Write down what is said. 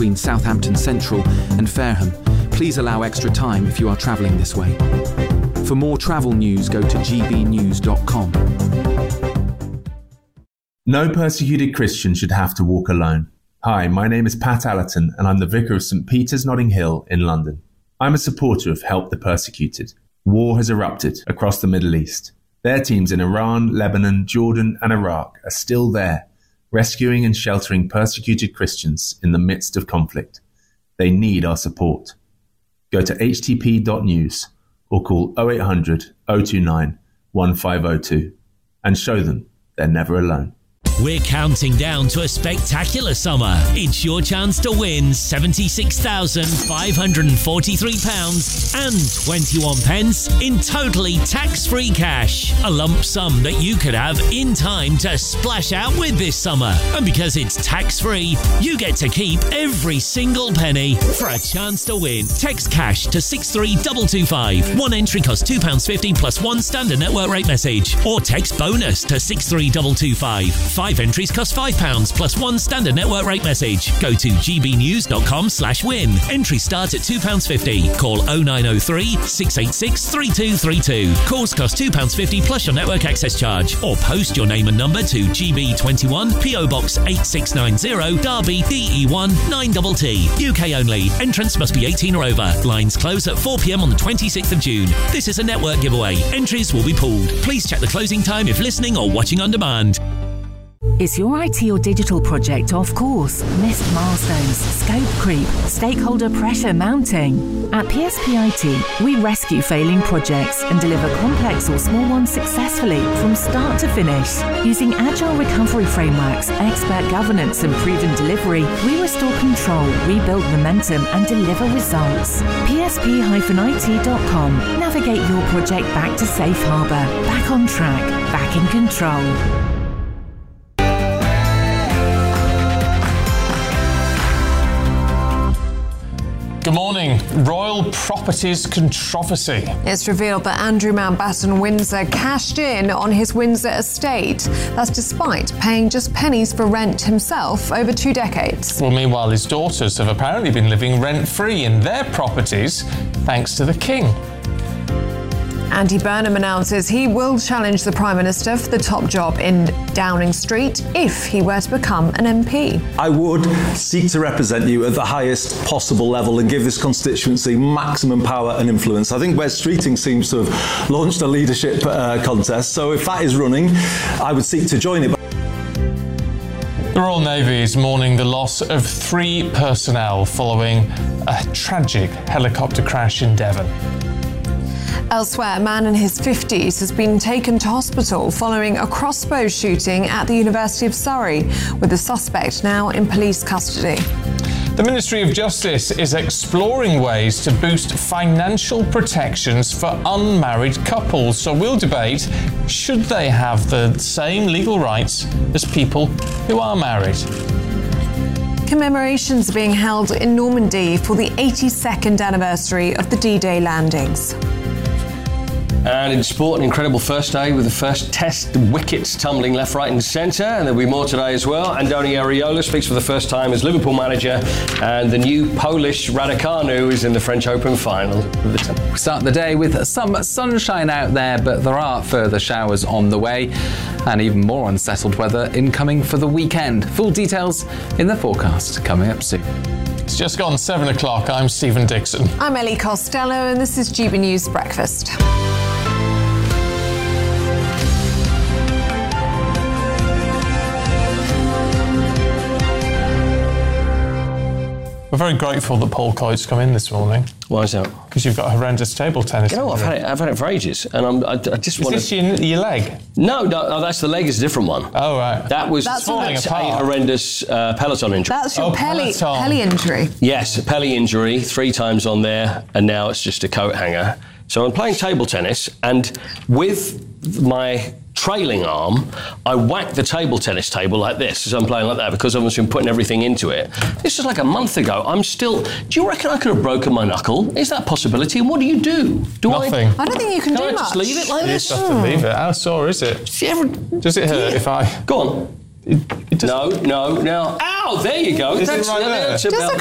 between Southampton Central and Fareham. Please allow extra time if you are travelling this way. For more travel news, go to gbnews.com. No persecuted Christian should have to walk alone. Hi, my name is Pat Allerton and I'm the Vicar of St Peter's Notting Hill in London. I'm a supporter of Help the Persecuted. War has erupted across the Middle East. Their teams in Iran, Lebanon, Jordan and Iraq are still there, rescuing and sheltering persecuted Christians in the midst of conflict. They need our support. Go to htp.news or call 0800 029 1502 and show them they're never alone. We're counting down to a spectacular summer. It's your chance to win £76,543 and 21 pence in totally tax-free cash. A lump sum that you could have in time to splash out with this summer. And because it's tax-free, you get to keep every single penny. For a chance to win, text cash to 63225. One entry costs £2.50 plus one standard network rate message. Or text bonus to 63225. 5 entries cost £5 plus one standard network rate message. Go to gbnews.com/win. Entries start at £2.50. Call 0903 686 3232. Calls cost £2.50 plus your network access charge. Or post your name and number to GB21 PO Box 8690 Derby DE1 9TT. UK only. Entrance must be 18 or over. Lines close at 4 p.m. on the 26th of June. This is a network giveaway. Entries will be pooled. Please check the closing time if listening or watching on demand. Is your IT or digital project off course? Missed milestones, scope creep, stakeholder pressure mounting? At PSP IT, we rescue failing projects and deliver complex or small ones successfully from start to finish. Using agile recovery frameworks, expert governance and proven delivery, we restore control, rebuild momentum and deliver results. PSP-IT.com. Navigate your project back to safe harbour, back on track, back in control. Good morning. Royal Properties controversy. It's revealed that Andrew Mountbatten Windsor cashed in on his Windsor estate. That's despite paying just pennies for rent himself over 2 decades. Well, meanwhile, his daughters have apparently been living rent-free in their properties thanks to the King. Andy Burnham announces he will challenge the Prime Minister for the top job in Downing Street if he were to become an MP. I would seek to represent you at the highest possible level and give this constituency maximum power and influence. I think Wes Streeting seems to have launched a leadership contest, so if that is running, I would seek to join it. The Royal Navy is mourning the loss of 3 personnel following a tragic helicopter crash in Devon. Elsewhere, a man in his 50s has been taken to hospital following a crossbow shooting at the University of Surrey, with the suspect now in police custody. The Ministry of Justice is exploring ways to boost financial protections for unmarried couples. So we'll debate, should they have the same legal rights as people who are married? Commemorations are being held in Normandy for the 82nd anniversary of the D-Day landings. And in sport, an incredible first day with the first test wickets tumbling left, right and centre. And there'll be more today as well. Andoni Iraola speaks for the first time as Liverpool manager. And the new Polish Raducanu is in the French Open final. We start the day with some sunshine out there, but there are further showers on the way. And even more unsettled weather incoming for the weekend. Full details in the forecast coming up soon. It's just gone 7 o'clock. I'm Stephen Dixon. I'm Ellie Costello and this is GB News Breakfast. We're very grateful that Paul Coyte's come in this morning. Why is that? Because you've got a horrendous table tennis. You know, I've had it for ages, and I just want to... Is this your leg? No, that's the leg is a different one. Oh, right. That's falling apart. A horrendous Peloton injury. That's your Pelly injury. Yes, a Pelly injury, 3 times on there, and now it's just a coat hanger. So I'm playing table tennis, and with my trailing arm, I whack the table tennis table like this as I'm playing like that because I've been putting everything into it. This was like a month ago. Do you reckon I could have broken my knuckle? Is that a possibility? And what do you do? Nothing. I don't think you can do I much. just leave it like this? You just have to leave it. How sore is it? Does it hurt if I... Go on. No. Ow, there you go. Is it right there? Just